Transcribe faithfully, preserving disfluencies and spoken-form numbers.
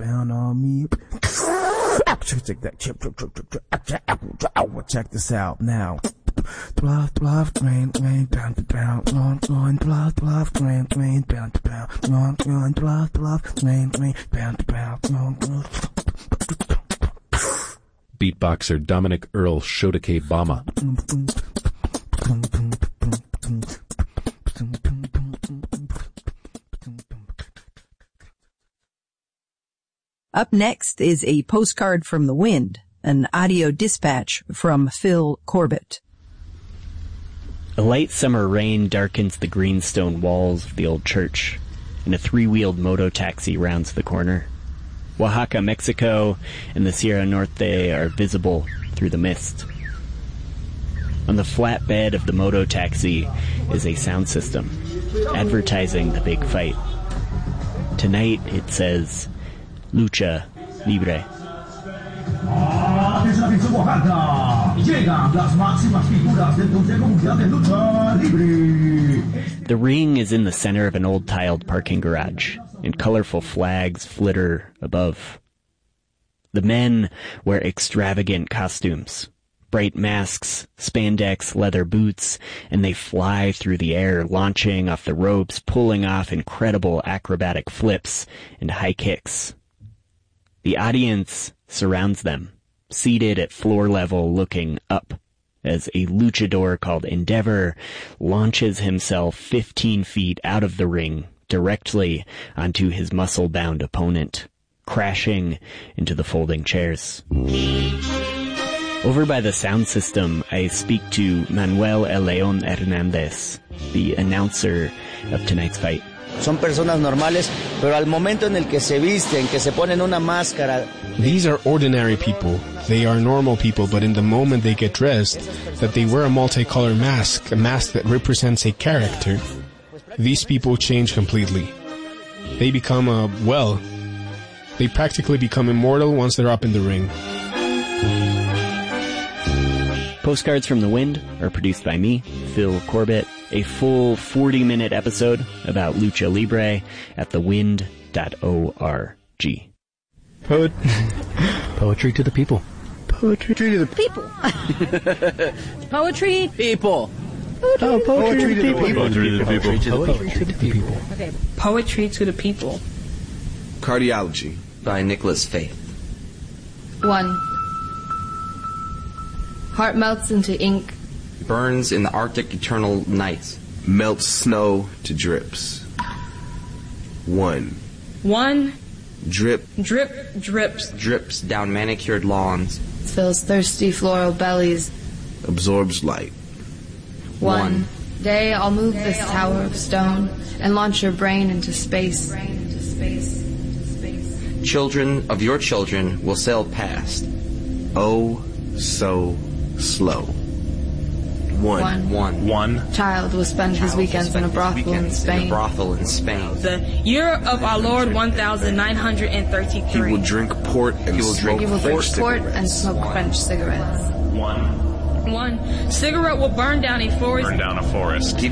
down on me. Check that chip, chip, chip, chip, chip. Check this out now. Bluff, bluff, rain, rain, down to down, on, on, bluff, bluff, rain, rain, down to down, on, on, bluff, bluff, rain, rain, down to down, on, on. Beatboxer Dominic Earl Shodake Bama. Up next is a postcard from the wind, an audio dispatch from Phil Corbett. A light summer rain darkens the greenstone walls of the old church, and a three-wheeled moto-taxi rounds the corner. Oaxaca, Mexico, and the Sierra Norte are visible through the mist. On the flat bed of the moto-taxi is a sound system, advertising the big fight. Tonight it says, Lucha Libre. The ring is in the center of an old tiled parking garage, and colorful flags flitter above. The men wear extravagant costumes, bright masks, spandex, leather boots, and they fly through the air, launching off the ropes, pulling off incredible acrobatic flips and high kicks. The audience surrounds them, seated at floor level looking up, as a luchador called Endeavor launches himself fifteen feet out of the ring directly onto his muscle-bound opponent, crashing into the folding chairs. Over by the sound system, I speak to Manuel El León Hernández, the announcer of tonight's fight. Son personas normales, pero al momento en el que se visten, que se ponen una máscara. These are ordinary people. They are normal people, but in the moment they get dressed, that they wear a multicolored mask, a mask that represents a character, these people change completely. They become, uh, well, they practically become immortal once they're up in the ring. Postcards from the Wind are produced by me, Phil Corbett. A full forty-minute episode about Lucha Libre at the wind dot org. Poet- Poetry to the people. Poetry to the people. Poetry. People. Oh, poetry to the people. Poetry to the people. Poetry to the people. Okay. Poetry to the people. Cardiology by Nicholas Faith. One. Heart melts into ink. Burns in the Arctic eternal nights. Melts snow to drips. One. One. Drip. Drip drips. Drips down manicured lawns. Fills thirsty floral bellies. Absorbs light. One. One. Day I'll move Day this I'll tower move of stone and launch your brain into space. Brain into space. Into space. Children of your children will sail past. Oh, so slow. One. One. One. Child will spend Child his weekends in a brothel in Spain. In a brothel in Spain. The year of our Lord one thousand nine hundred thirty-three. He will drink port and he will smoke He will drink French port cigarettes. and smoke One. French cigarettes. One. One. Cigarette will burn down a forest. Burn down a forest. Give